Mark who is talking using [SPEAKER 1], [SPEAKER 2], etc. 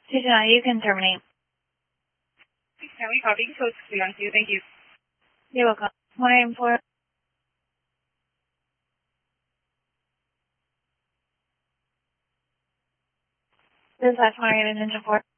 [SPEAKER 1] 229, you can terminate.
[SPEAKER 2] 610, we copy. Code 312, thank you.
[SPEAKER 1] You're welcome. 184. This is 5 Engine 4.